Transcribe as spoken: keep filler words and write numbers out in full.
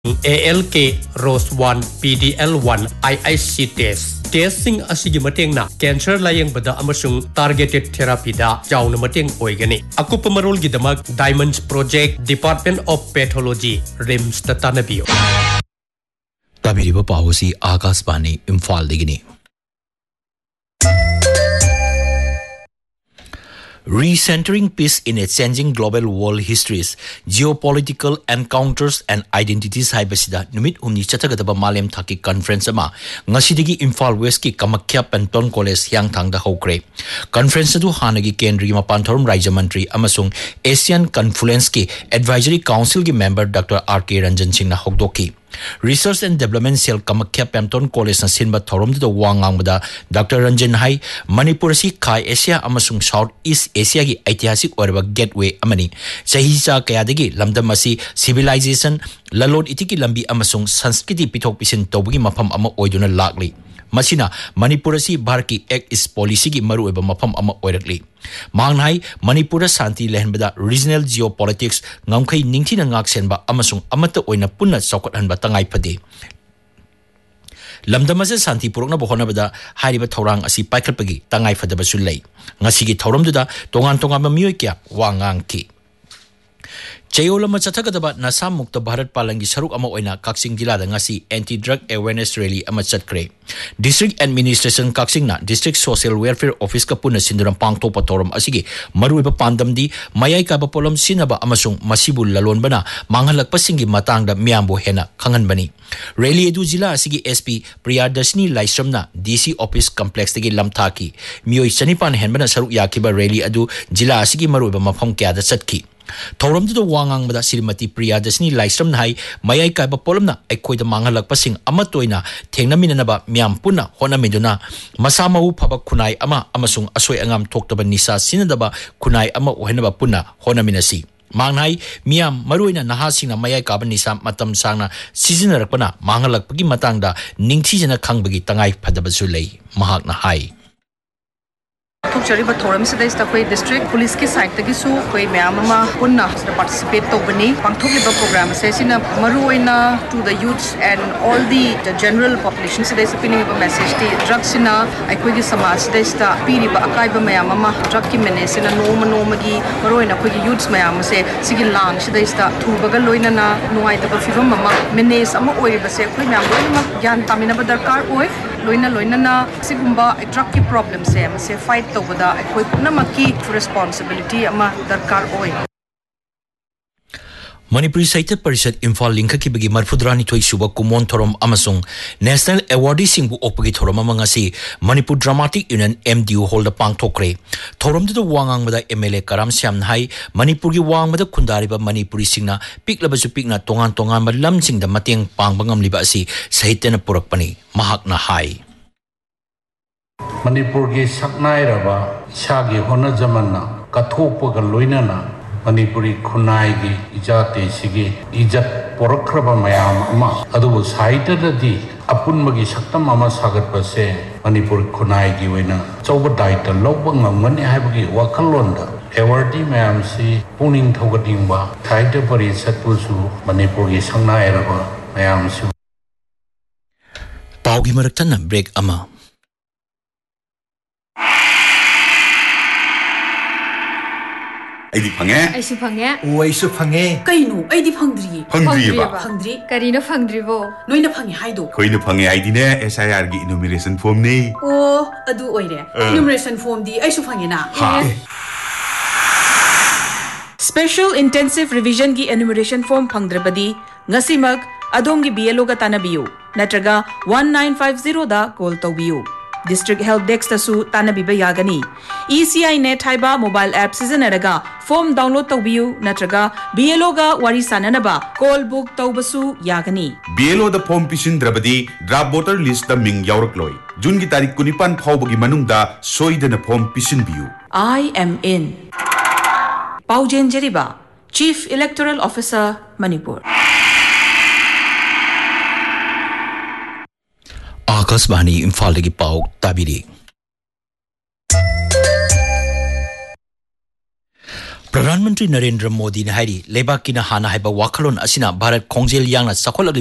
A L K Rose one P D L one I I C test testing asigi mateng na cancer layang bada amasung targeted therapy da chawna mateng oigani akupa marol gidamak Diamonds Project Department of Pathology R I M S ta tanabiyo tabiriba pawsi Akashvani Imphal digini Recentering peace in a changing global world histories, geopolitical encounters and identities haibasida numit umni chatagadaba malem thaki conference ama ngasidigi Imphal West ki Kamakhya Penton College Hyangthang da hokre conference du hanagi Kendri Mapanthorum Rajya Mantri amasung Asian Confluence ki Advisory Council ki member Doctor R K Ranjan Singh na hokdoki Research and Development Cell Kamakhya Penton College na sinba thorum da wangang bada Doctor Ranjan hai Manipur si Khai Asia amasung South East Asia ki ऐतिहासिक ओरबा gateway अमनी सहीचा कयादगी लमदमसी civilization lalod itiki lambi amasung संस्कृति पिथोक पिसिन तौबगी मफम अमा ओइदुना लागली मसिना मणिपुर असि Bharat act इस policy की मरु एबा मफम अमा ओइरकली मांगनाई मणिपुर शांति लहनबदा regional geopolitics ngамखै निंगथिना ngaksenba amasung amata oina punna chawkathanba tangai phade lamdamase santi purokna bohonabada hariba thorang asi paikhatpagi tangai phadaba sulai ngasigi thoramduda tongan tongan miyoi kya wangang ki Chayolama chathagadaba nasa mukta Bharat palangi saruk ama oina Kaksing jila da ngasi anti drug awareness rally ama chatkre district administration Kaksing na district social welfare office ka puna sinduram pangto patoram asigi maruiba pandamdi mayai ka bapolam sinaba amasung masibul lalon bana manghalak pasingi matangda miyambo hena khangan bani rally edu jila asigi S P Priyadashini Laisramna D C office complex tagi lamthaki miyoi chanipan henbana saruk yakiba rally adu jila asigi maruiba mafam kya da chatki Thoram to the Wangang Mada Sirimati Priyadashini Laisram Hai, Mayai Kaiba Polomna, Equida Mangalak Passing, Amatoina, Tengaminaba, Miampuna, Hona Meduna, Masama Papa Kunai Ama, Amasung, Asway Angam talked about Nisa Sinadaba, Kunai Ama, Ohenaba Puna, Hona Minasi. Manghai, Miam, Maruina, Nahasina, Maya Kabanisa, Matam Sana, Season Rapana, Mangalak Pagi Matanga, Ningsina Kangbagi Tangai Padabazulei, Mahakna Hai. Chariba Thoram Sada is the district police ki side the gisu koi Myanmar punna participate to bani pangthokiba program sesina maruina to the youths and all the, the general population sada is pinning a message the drugs ina aikoi gi samaj da ista piriba akaiba Myanmar drug ki menesina noma noma gi maruina koi gi youths Myanmar se sigi lang sada ista thubaga loina na nuai da fivam mama menes ama oiriba se koi Myanmar ma gyan tamina ba darkar oi loina loina na sigumba drug ki problem se ama se fight to wada ekoi punamaki responsibility ama darkar oi Manipuri Sahityā Parishad Imphal Lingka ki bagi marfudrani thoi suba kumon thorom amasung National Awardee singbu opagi thorom amangasi Manipur Dramatic Union M D U hold the pangthokre thorom de wangang bada M L A Karam Syam hai Manipur gi wang bada khundariba Manipuri singna piklaba su pikna tongan tongan ba lam sing da mateng pangbangam liba asi Sahitya na purakpani mahakna hai Manipur gi saknai raba shagi hona zamanna kathopa ga loinana Manipuri khunai gi ijate sigi ijat porakraba mayam ama adubu Sahitya dadi apun magi saktam ama sagat pase Manipur khunai gi wena chauba daita lobba ngamani haibagi wakalonda awardee mayam si puning thogadingba Sahitya Parishad pusu Manipur gi saknai raba mayam si Paugi maraktan break ama Aidi phange Aisu phange O aisu phange kainu aidi phangdri phangdri ba phangdri karina phangdri bo noina phangi haido koina phange aidi ne S I R gi enumeration form ne oh adu oire enumeration form di aisu phange na ha Special Intensive Revision gi enumeration form phangdrabadi ngasimak adom gi B L O ga tanabiyu natraga one nine five zero da call tawbiyu District Help Desk tasu tanabiba yagani E C I net haiba mobile app sijanaraga form download tawbiyu natraga B L O ga wari sananaba call book tawbasu yagani B L O da form pisin drabadi draft voter list da ming yaurakloi June gi tarik kunipan phawbagi manungda soidana form pisin biyu I am in Paujen Jeriba Chief Electoral Officer Manipur Akashvani Imphal dagi pau tabiri प्रधानमंत्री नरेंद्र मोदी ने high लेबाकी हाना है वाखलोन भारत खोजेल यांग चौखल